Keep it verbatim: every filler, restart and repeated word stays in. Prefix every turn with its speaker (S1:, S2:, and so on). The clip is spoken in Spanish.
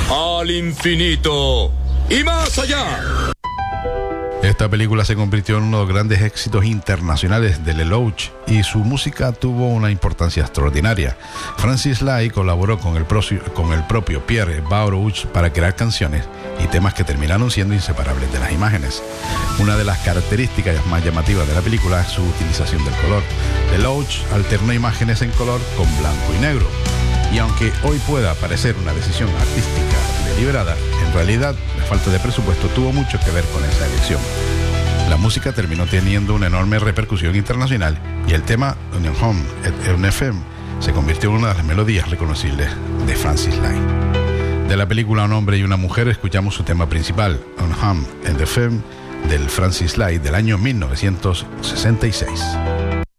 S1: al infinito y más allá.
S2: Esta película se convirtió en uno de los grandes éxitos internacionales de Lelouch y su música tuvo una importancia extraordinaria. Francis Lai colaboró con el, procio, con el propio Pierre Baruch para crear canciones y temas que terminaron siendo inseparables de las imágenes. Una de las características más llamativas de la película es su utilización del color. Lelouch alternó imágenes en color con blanco y negro. Y aunque hoy pueda parecer una decisión artística deliberada, en realidad la falta de presupuesto tuvo mucho que ver con esa elección. La música terminó teniendo una enorme repercusión internacional y el tema Un Home et un F M se convirtió en una de las melodías reconocibles de Francis Lai. De la película Un hombre y una mujer escuchamos su tema principal, Un Home et un F M, del Francis Lai del año mil novecientos sesenta y seis.